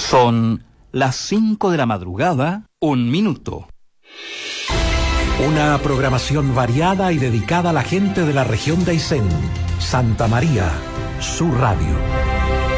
Son las 5 de la madrugada, 1 minuto. Una programación variada y dedicada a la gente de la región de Aysén. Santa María, su radio.